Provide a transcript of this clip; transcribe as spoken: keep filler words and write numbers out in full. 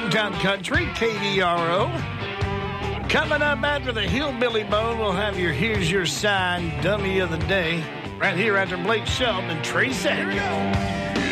Hometown Country, K D R O. Coming up after the Hillbilly Bone, we'll have your Here's Your Sign Dummy of the Day. Right here after Blake Shelton and Trey Sanders.